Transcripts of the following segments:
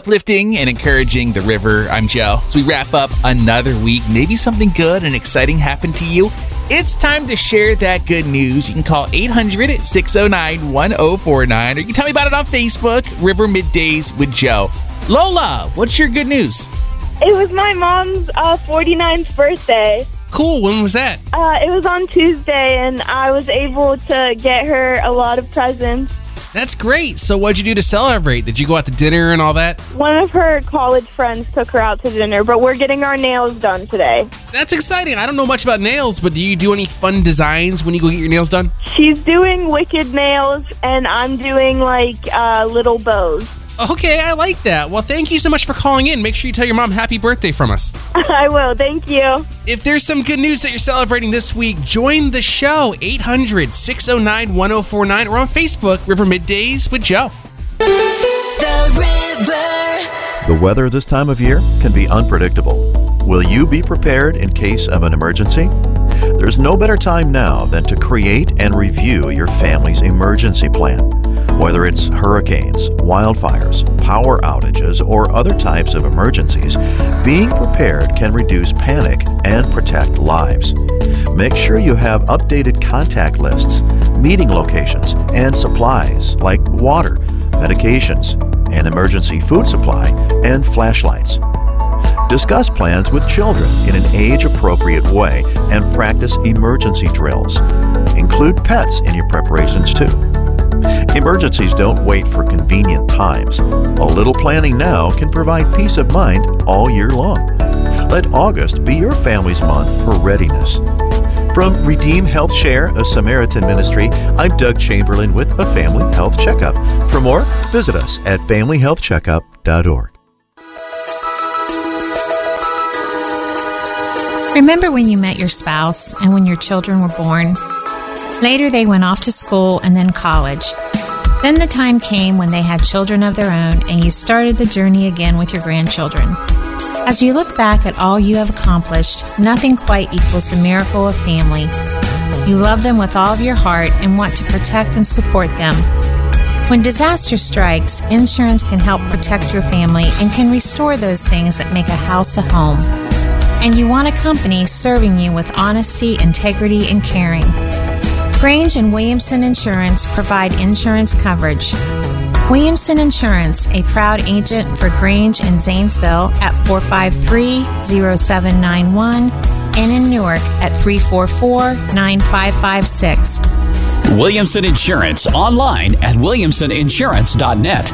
uplifting and encouraging the river. I'm Joe. As we wrap up another week, maybe something good and exciting happened to you. It's time to share that good news. You can call 800-609-1049, or you can tell me about it on Facebook, River Middays with Joe. Lola, what's your good news? It was my mom's 49th birthday. Cool. When was that? It was on Tuesday, and I was able to get her a lot of presents. That's great. So what'd you do to celebrate? Did you go out to dinner and all that? One of her college friends took her out to dinner, but we're getting our nails done today. That's exciting. I don't know much about nails, but do you do any fun designs when you go get your nails done? She's doing wicked nails, and I'm doing, little bows. Okay, I like that. Well, thank you so much for calling in. Make sure you tell your mom happy birthday from us. I will. Thank you. If there's some good news that you're celebrating this week, join the show, 800-609-1049, or on Facebook, River Middays with Joe. The River. The weather this time of year can be unpredictable. Will you be prepared in case of an emergency? There's no better time now than to create and review your family's emergency plan. Whether it's hurricanes, wildfires, power outages, or other types of emergencies, being prepared can reduce panic and protect lives. Make sure you have updated contact lists, meeting locations, and supplies like water, medications, an emergency food supply, and flashlights. Discuss plans with children in an age-appropriate way and practice emergency drills. Include pets in your preparations too. Emergencies don't wait for convenient times. A little planning now can provide peace of mind all year long. Let August be your family's month for readiness. From Redeem Health Share, a Samaritan ministry, I'm Doug Chamberlain with a Family Health Checkup. For more, visit us at familyhealthcheckup.org. Remember when you met your spouse and when your children were born? Later, they went off to school and then college. Then the time came when they had children of their own, and you started the journey again with your grandchildren. As you look back at all you have accomplished, nothing quite equals the miracle of family. You love them with all of your heart and want to protect and support them. When disaster strikes, insurance can help protect your family and can restore those things that make a house a home. And you want a company serving you with honesty, integrity, and caring. Grange and Williamson Insurance provide insurance coverage. Williamson Insurance, a proud agent for Grange in Zanesville at 453-0791 and in Newark at 344-9556. Williamson Insurance, online at williamsoninsurance.net.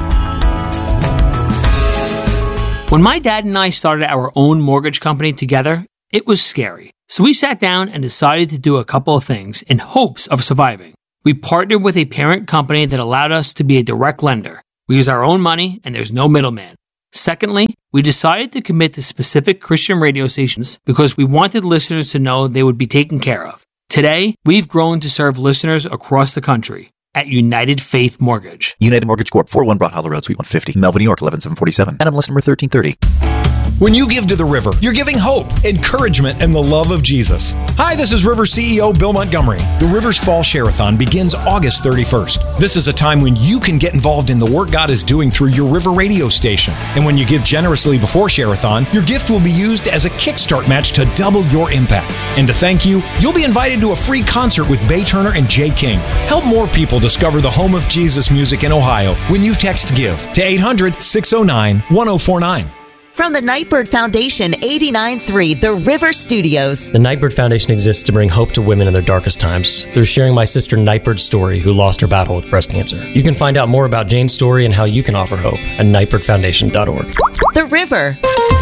When my dad and I started our own mortgage company together, it was scary. So we sat down and decided to do a couple of things in hopes of surviving. We partnered with a parent company that allowed us to be a direct lender. We use our own money and there's no middleman. Secondly, we decided to commit to specific Christian radio stations because we wanted listeners to know they would be taken care of. Today, we've grown to serve listeners across the country at United Faith Mortgage. United Mortgage Corp. 401 Broad Hollow Road, Suite 150, Melvin, New York, 11747. NMLS number 1330. When you give to the River, you're giving hope, encouragement, and the love of Jesus. Hi, this is River CEO Bill Montgomery. The River's Fall Share-a-thon begins August 31st. This is a time when you can get involved in the work God is doing through your River radio station. And when you give generously before Share-a-thon, your gift will be used as a kickstart match to double your impact. And to thank you, you'll be invited to a free concert with Bay Turner and Jay King. Help more people discover the home of Jesus music in Ohio when you text GIVE to 800-609-1049. From the Nightbird Foundation, 89.3 The River Studios. The Nightbird Foundation exists to bring hope to women in their darkest times through sharing my sister Nightbird's story, who lost her battle with breast cancer. You can find out more about Jane's story and how you can offer hope at nightbirdfoundation.org. The River.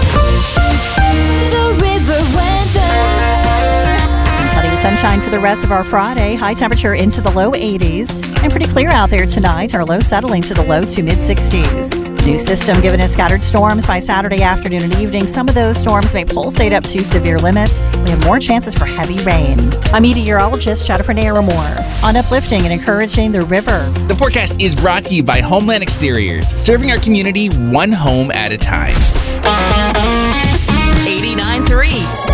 The River weather. Plenty of sunshine for the rest of our Friday. High temperature into the low 80s. And pretty clear out there tonight. Our low settling to the low to mid 60s. New system giving us scattered storms by Saturday afternoon and evening. Some of those storms may pulsate up to severe limits. We have more chances for heavy rain. I'm meteorologist Jennifer Naramore on uplifting and encouraging the river. The forecast is brought to you by Homeland Exteriors, serving our community one home at a time. 89.3